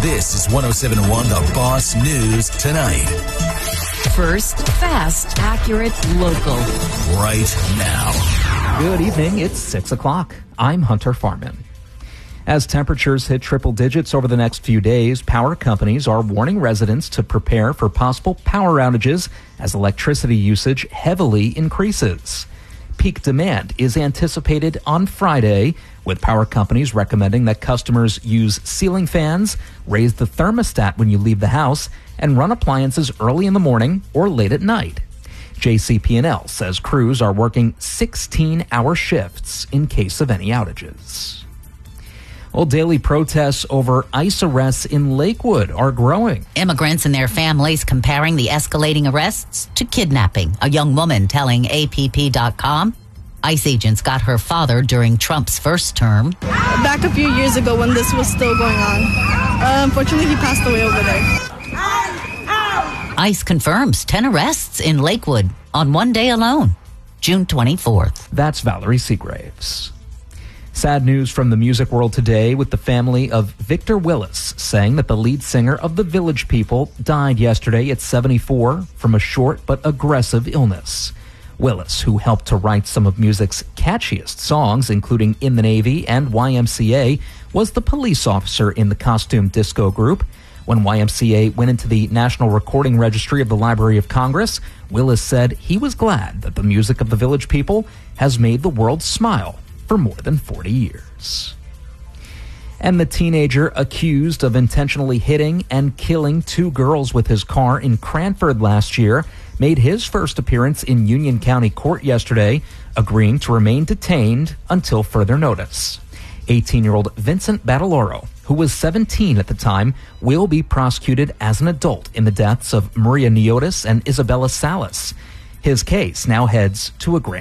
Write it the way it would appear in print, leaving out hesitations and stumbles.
This is 107.1 The Boss News Tonight. First, fast, accurate, local. Right now. Good evening. It's 6 o'clock. I'm Hunter Farman. As temperatures hit triple digits over the next few days, power companies are warning residents to prepare for possible power outages as electricity usage heavily increases. Peak demand is anticipated on Friday, with power companies recommending that customers use ceiling fans, raise the thermostat when you leave the house, and run appliances early in the morning or late at night. JCP&L says crews are working 16-hour shifts in case of any outages. Well, daily protests over ICE arrests in Lakewood are growing. Immigrants and their families comparing the escalating arrests to kidnapping. A young woman telling APP.com ICE agents got her father during Trump's first term. Back a few years ago when this was still going on. Unfortunately, he passed away over there. ICE confirms 10 arrests in Lakewood on one day alone, June 24th. That's Valerie Seagraves. Sad news from the music world today, with the family of Victor Willis saying that the lead singer of the Village People died yesterday at 74 from a short but aggressive illness. Willis, who helped to write some of music's catchiest songs, including In the Navy and YMCA, was the police officer in the costume disco group. When YMCA went into the National Recording Registry of the Library of Congress, Willis said he was glad that the music of the Village People has made the world smile for more than 40 years. And the teenager accused of intentionally hitting and killing two girls with his car in Cranford last year made his first appearance in Union County Court yesterday, agreeing to remain detained until further notice. 18-year-old Vincent Badaloro, who was 17 at the time, will be prosecuted as an adult in the deaths of Maria Niotis and Isabella Salas. His case now heads to a grand